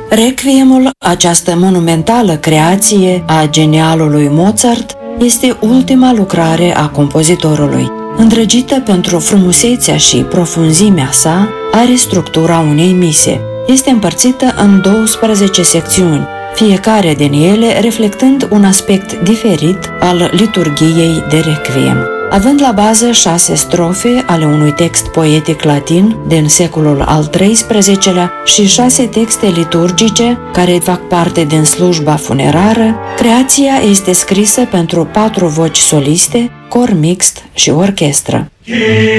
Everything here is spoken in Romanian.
Requiemul, această monumentală creație a genialului Mozart, este ultima lucrare a compozitorului. Îndrăgită pentru frumusețea și profunzimea sa, are structura unei mise. Este împărțită în 12 secțiuni, fiecare din ele reflectând un aspect diferit al liturghiei de requiem. Având la bază 6 strofe ale unui text poetic latin din secolul al XIII-lea și 6 texte liturgice care fac parte din slujba funerară, creația este scrisă pentru 4 voci soliste, cor mixt și orchestră.